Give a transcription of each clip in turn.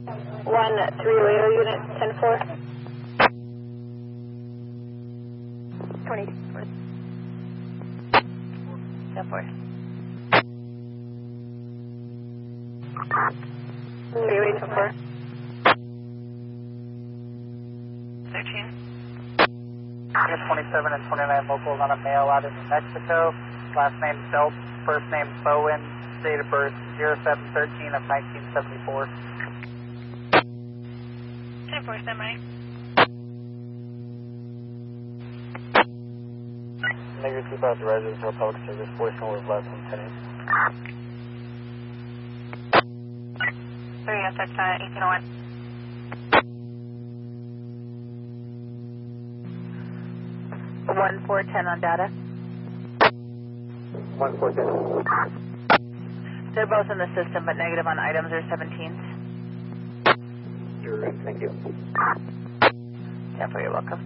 1-3 Leo unit 10-4. 24. 10-4. Freeway 10-4. 13. Unit 27 and 29 locals on a male out of New Mexico. Last name Phelps, first name Bowen, date of birth 07/13 of 1974. 10-4, semi. Negative 2,000 residents or public service, voice no with less than 10 inches. 3, that's 1801. 1410 on data. 1410. They're both in the system, but negative on items or 17s. You're right, thank you. 10-4, you're welcome.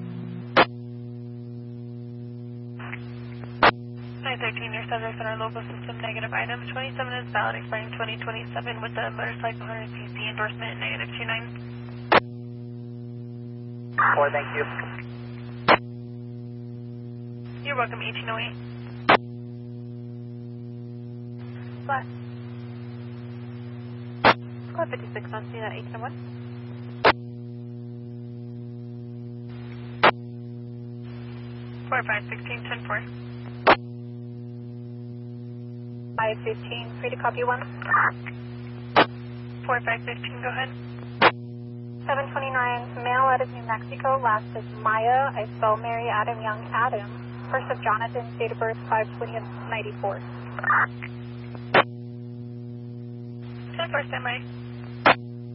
913, your subjects in our local system, negative items. 27 is valid, expiring 2027 with the motorcycle 100cc endorsement, negative 29. 4, thank you. You're welcome, 1808. Flat. Squad 56 on scene at 1801. 4516, 10-4. 515, free to copy 1. 4515, go ahead. 729, male out of New Mexico, last is Maya. I spell Mary Adam Young Adam. First of Jonathan, date of birth 5/20 of 94. 10-4, standby.